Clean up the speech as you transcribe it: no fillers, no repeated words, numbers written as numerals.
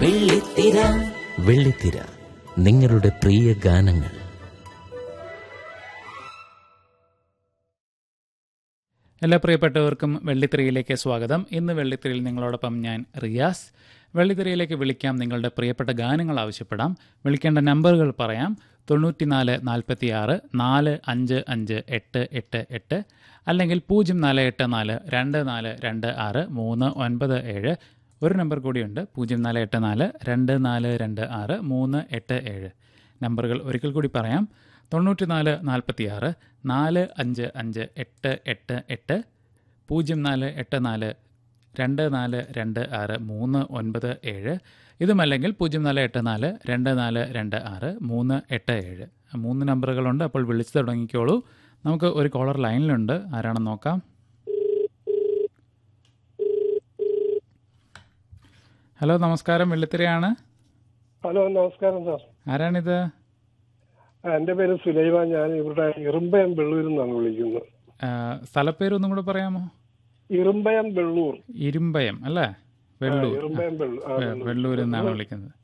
വെള്ളിത്തിര. വെള്ളിത്തിര, നിങ്ങളുടെ പ്രിയ ഗാനങ്ങൾ. എല്ലാ പ്രിയപ്പെട്ടവർക്കും വെള്ളിത്തിരയിലേക്ക് സ്വാഗതം. ഇന്ന് വെള്ളിത്തിരയിൽ നിങ്ങളോടൊപ്പം ഞാൻ റിയാസ്. വെള്ളിത്തിരയിലേക്ക് വിളിക്കാം, നിങ്ങളുടെ പ്രിയപ്പെട്ട ഗാനങ്ങൾ ആവശ്യപ്പെടാം. വിളിക്കേണ്ട നമ്പറുകൾ പറയാം: 94 46 455 888, അല്ലെങ്കിൽ 0484 2426 397. ഒരു നമ്പർ കൂടിയുണ്ട്, 0484 2426 387. നമ്പറുകൾ ഒരിക്കൽ കൂടി പറയാം: 94 46 455 888, 0484 2426 397. ഇതുമല്ലെങ്കിൽ 0484 2426 387. 3 നമ്പറുകളുണ്ട്. അപ്പോൾ വിളിച്ചു തുടങ്ങിക്കോളൂ. നമുക്ക് ഒരു കോളർ ലൈനിലുണ്ട്. ആരാണെന്ന് നോക്കാം. ഹലോ, നമസ്കാരം. വെള്ളിത്തിരയാണ്. ഹലോ, നമസ്കാരം സാർ. ആരാണിത്? എൻ്റെ പേര് സുലൈമാൻ. ഞാൻ ഇവിടെ ഇറുമ്പയം വെള്ളൂരിൽ നിന്നാണ് വിളിക്കുന്നത്. സ്ഥലപ്പേരൊന്നും കൂടെ പറയാമോ? ഇറുമ്പയം വെള്ളൂർ. ഇരുമ്പയം അല്ലേ? വെള്ളൂർ. ഇറുമ്പയം വെള്ളൂരിൽ നിന്നാണ് വിളിക്കുന്നത്.